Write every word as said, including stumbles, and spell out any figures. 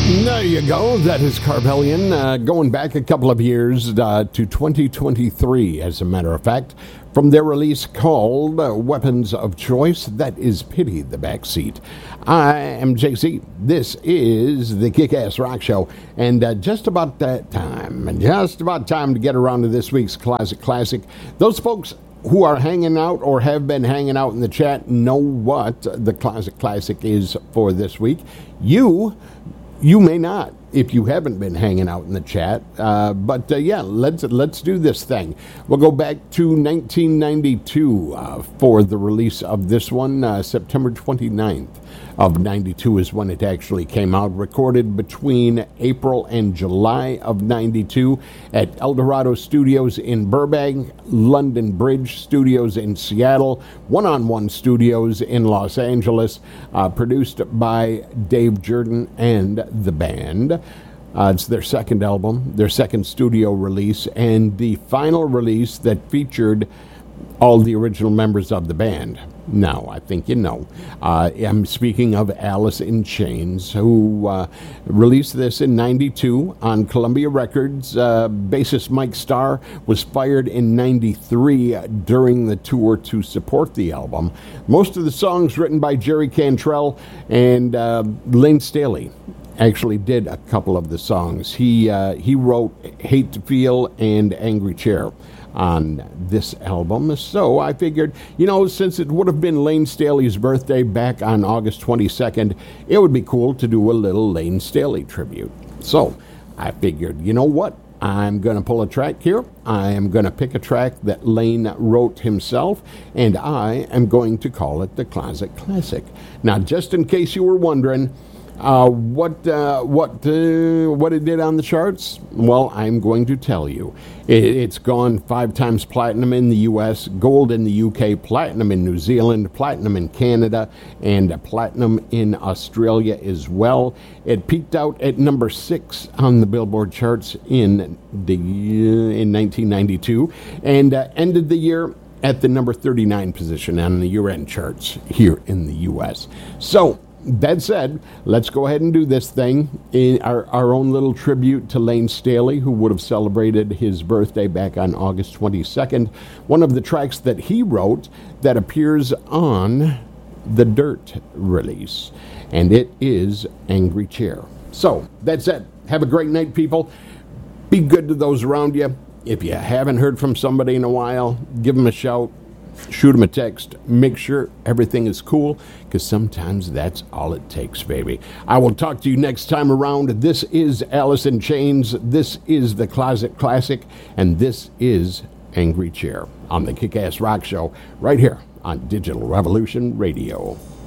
There you go. That is Carbellion, uh, going back a couple of years uh, to twenty twenty-three, as a matter of fact, from their release called uh, Weapons of Choice. That is Pity the Backseat. I am J C. This is the Kick-Ass Rock Show, and uh, just about that time, and just about time to get around to this week's Classic Classic. Those folks who are hanging out or have been hanging out in the chat know what the Classic Classic is for this week. You... You may not, if you haven't been hanging out in the chat. Uh, but uh, yeah, let's let's do this thing. We'll go back to nineteen ninety-two uh, for the release of this one. Uh, September twenty-ninth of ninety-two is when it actually came out. Recorded between April and July of ninety-two at Eldorado Studios in Burbank, London Bridge Studios in Seattle, One on One Studios in Los Angeles. Uh, produced by Dave Jordan and the band. Uh, it's their second album, their second studio release, and the final release that featured all the original members of the band. Now, I think you know. Uh, I'm speaking of Alice in Chains, who uh, released this in ninety-two on Columbia Records. Uh, bassist Mike Starr was fired in ninety-three during the tour to support the album. Most of the songs written by Jerry Cantrell and uh, Lane Staley. Actually did a couple of the songs. He uh, he wrote Hate to Feel and Angry Chair on this album. So I figured, you know, since it would have been Lane Staley's birthday back on August twenty-second, it would be cool to do a little Lane Staley tribute. So I figured, you know what? I'm going to pull a track here. I am going to pick a track that Lane wrote himself, and I am going to call it the Classic Classic. Now, just in case you were wondering, Uh, what uh, what uh, what it did on the charts? Well, I'm going to tell you. It, it's gone five times platinum in the U S, gold in the U K, platinum in New Zealand, platinum in Canada, and platinum in Australia as well. It peaked out at number six on the Billboard charts in the uh, in nineteen ninety-two, and uh, ended the year at the number thirty-nine position on the year-end charts here in the U S. So, that said, let's go ahead and do this thing, in our, our own little tribute to Lane Staley, who would have celebrated his birthday back on August twenty-second. One of the tracks that he wrote that appears on the Dirt release, and it is Angry Chair. So, that's it. Have a great night, people. Be good to those around you. If you haven't heard from somebody in a while, give them a shout. Shoot them a text. Make sure everything is cool, because sometimes that's all it takes, baby. I will talk to you next time around. This is Alice in Chains. This is the Classic Classic. And this is Angry Chair on the Kick-Ass Rock Show right here on Digital Revolution Radio.